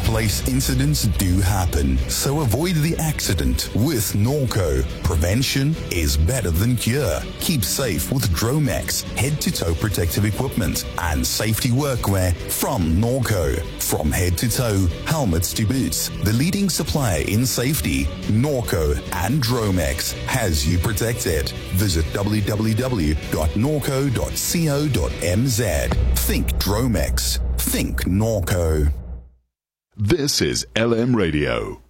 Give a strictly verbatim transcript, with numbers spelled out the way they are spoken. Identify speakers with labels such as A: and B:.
A: Workplace incidents do happen, so avoid the accident with Norco. Prevention is better than cure. Keep safe with Dromex, head-to-toe protective equipment and safety workwear from Norco. From head-to-toe, helmets to boots, the leading supplier in safety, Norco and Dromex has you protected. Visit w w w dot norco dot co dot m z. Think Dromex. Think Norco.
B: This is L M Radio.